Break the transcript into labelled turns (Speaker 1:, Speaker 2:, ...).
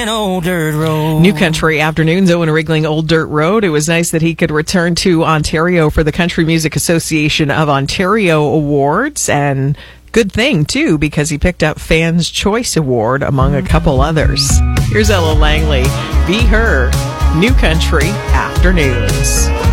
Speaker 1: Wriggling Old Dirt Road.
Speaker 2: New Country Afternoons, Owen Wriggling Old Dirt Road. It was nice that he could return to Ontario for the Country Music Association of Ontario Awards, and good thing, too, because he picked up Fans' Choice Award among a couple others. Here's Ella Langley, Be Her, New Country Afternoons.